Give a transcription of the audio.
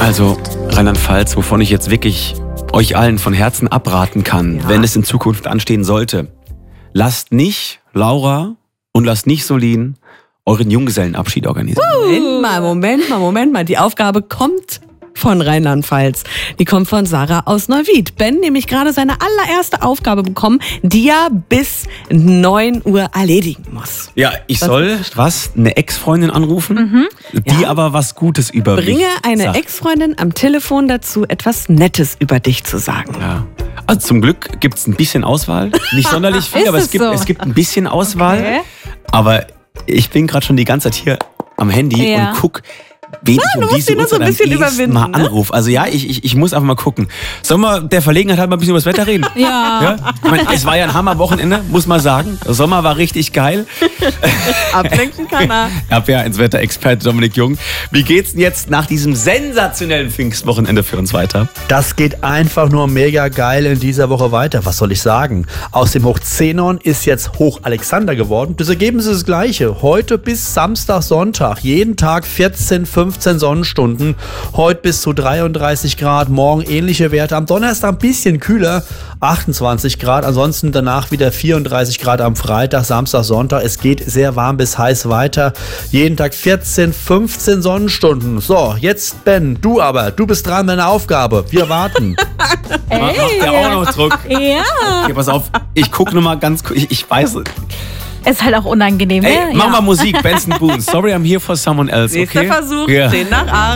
Also Rheinland-Pfalz, wovon ich jetzt wirklich euch allen von Herzen abraten kann, wenn es in Zukunft anstehen sollte. Lasst nicht Laura und lasst nicht Solin euren Junggesellenabschied organisieren. Moment mal. Die Aufgabe kommt von Rheinland-Pfalz. Die kommt von Sarah aus Neuwied. Ben nämlich gerade seine allererste Aufgabe bekommen, die er bis 9 Uhr erledigen muss. Ja, ich soll eine Ex-Freundin anrufen, die aber was Gutes über mich Bringe eine sagt. Ex-Freundin am Telefon dazu, etwas Nettes über dich zu sagen. Ja. Also zum Glück gibt es ein bisschen Auswahl. Nicht sonderlich viel, aber es gibt ein bisschen Auswahl. Okay. Aber ich bin gerade schon die ganze Zeit hier am Handy und guck, wen ich um diese Uhrzeit am ehesten mal anrufe. Also ja, ich muss einfach mal gucken. Sollen wir der Verlegenheit halt mal ein bisschen über das Wetter reden? Ja. Ich meine, es war ja ein Hammerwochenende, muss man sagen. Der Sommer war richtig geil. Ablenken kann er. ins Wetterexperte Dominik Jung. Wie geht's denn jetzt nach diesem sensationellen Pfingstwochenende für uns weiter? Das geht einfach nur mega geil in dieser Woche weiter. Was soll ich sagen? Aus dem Hoch Zenon ist jetzt Hoch Alexander geworden. Das Ergebnis ist das gleiche. Heute bis Samstag, Sonntag. Jeden Tag 15 Sonnenstunden. Heute bis zu 33 Grad. Morgen ähnliche Werte. Am Donnerstag ein bisschen kühler. 28 Grad. Ansonsten danach wieder 34 Grad am Freitag, Samstag, Sonntag. Es geht sehr warm bis heiß weiter. Jeden Tag 15 Sonnenstunden. So, jetzt Ben, du bist dran mit deiner Aufgabe. Wir warten. Macht der auch noch Druck? Ja. Okay, pass auf, ich gucke nur mal ganz kurz. Ich weiß es. Ist halt auch unangenehm, Ey, ne? mach mal Musik, Benson Boone. Sorry, I'm here for someone else, okay? Nächster Versuch, Ja. 10 nach 8.